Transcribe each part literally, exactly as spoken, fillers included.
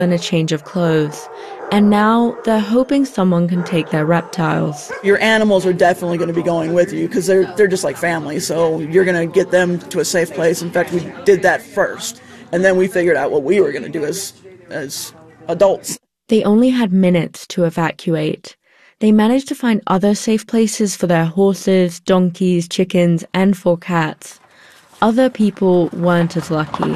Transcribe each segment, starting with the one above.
and a change of clothes. And now they're hoping someone can take their reptiles. Your animals are definitely going to be going with you because they're, they're just like family. So you're going to get them to a safe place. In fact, we did that first. And then we figured out what we were going to do as, as adults. They only had minutes to evacuate. They managed to find other safe places for their horses, donkeys, chickens, and for cats. Other people weren't as lucky.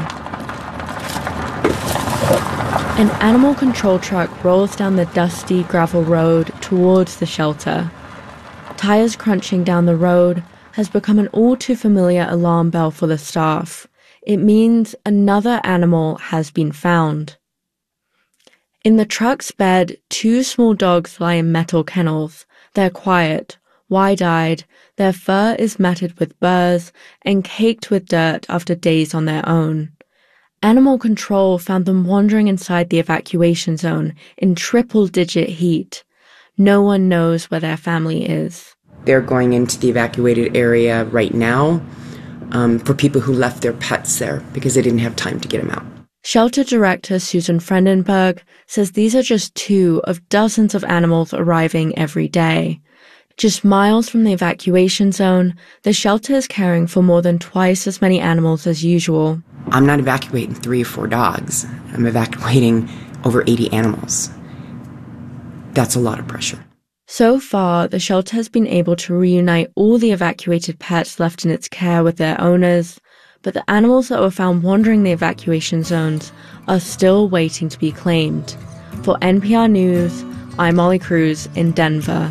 An animal control truck rolls down the dusty gravel road towards the shelter. Tires crunching down the road has become an all-too-familiar alarm bell for the staff. It means another animal has been found. In the truck's bed, two small dogs lie in metal kennels. They're quiet, wide-eyed, their fur is matted with burrs and caked with dirt after days on their own. Animal control found them wandering inside the evacuation zone in triple-digit heat. No one knows where their family is. They're going into the evacuated area right now um, for people who left their pets there because they didn't have time to get them out. Shelter director Susan Frendenberg says these are just two of dozens of animals arriving every day. Just miles from the evacuation zone, the shelter is caring for more than twice as many animals as usual. I'm not evacuating three or four dogs. I'm evacuating over eighty animals. That's a lot of pressure. So far, the shelter has been able to reunite all the evacuated pets left in its care with their owners, but the animals that were found wandering the evacuation zones are still waiting to be claimed. For N P R News, I'm Molly Cruz in Denver.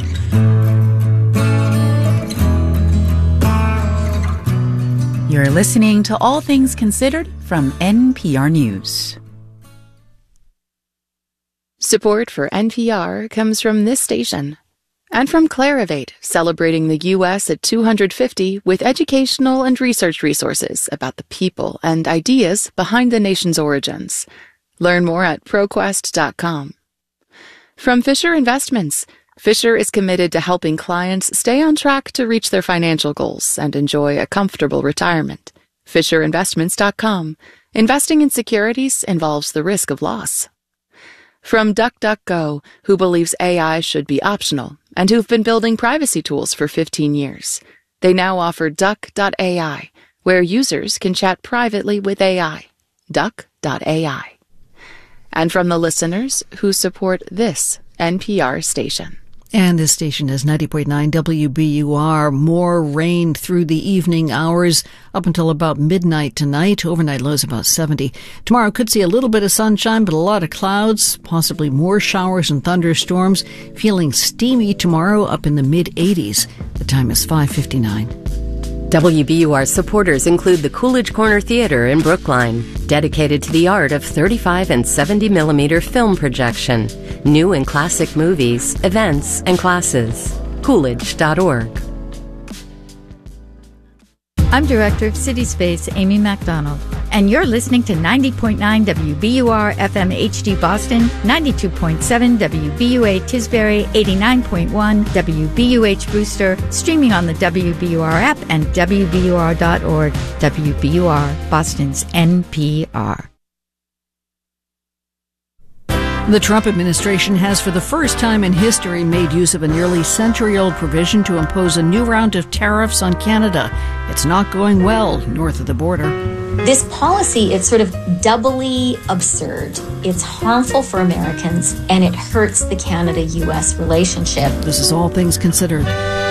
You're listening to All Things Considered from N P R News. Support for N P R comes from this station and from Clarivate, celebrating the U S at two hundred fifty with educational and research resources about the people and ideas behind the nation's origins. Learn more at ProQuest dot com. From Fisher Investments, Fisher is committed to helping clients stay on track to reach their financial goals and enjoy a comfortable retirement. Fisher Investments dot com. Investing in securities involves the risk of loss. From DuckDuckGo, who believes A I should be optional and who've been building privacy tools for fifteen years. They now offer Duck dot A I, where users can chat privately with A I. Duck dot A I. And from the listeners who support this N P R station. And this station is ninety point nine W B U R. More rain through the evening hours up until about midnight tonight. Overnight lows about seventy. Tomorrow could see a little bit of sunshine, but a lot of clouds, possibly more showers and thunderstorms. Feeling steamy tomorrow, up in the mid-eighties. The time is five fifty-nine. W B U R supporters include the Coolidge Corner Theater in Brookline, dedicated to the art of thirty-five and seventy millimeter film projection, new and classic movies, events, and classes. Coolidge dot org. I'm Director of City Space, Amy MacDonald, and you're listening to ninety point nine W B U R F M H D Boston, ninety-two point seven W B U A Tisbury, eighty-nine point one W B U H Brewster, streaming on the W B U R app and W B U R dot org. W B U R, Boston's N P R. The Trump administration has for the first time in history made use of a nearly century-old provision to impose a new round of tariffs on Canada. It's not going well north of the border. This policy is sort of doubly absurd. It's harmful for Americans, and it hurts the Canada-U S relationship. This is All Things Considered.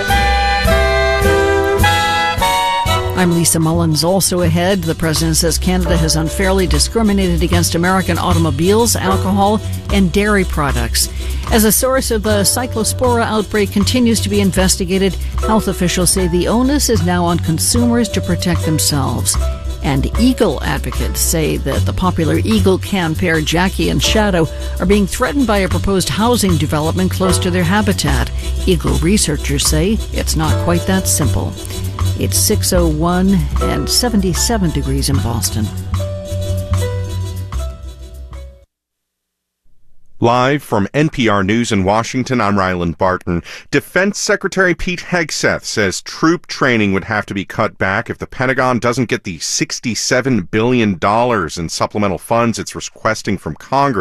I'm Lisa Mullins. Also ahead, the president says Canada has unfairly discriminated against American automobiles, alcohol, and dairy products. As a source of the Cyclospora outbreak continues to be investigated, health officials say the onus is now on consumers to protect themselves. And eagle advocates say that the popular eagle-can pair Jackie and Shadow are being threatened by a proposed housing development close to their habitat. Eagle researchers say it's not quite that simple. It's six oh one and seventy-seven degrees in Boston. Live from N P R News in Washington, I'm Ryland Barton. Defense Secretary Pete Hegseth says troop training would have to be cut back if the Pentagon doesn't get the sixty-seven billion dollars in supplemental funds it's requesting from Congress.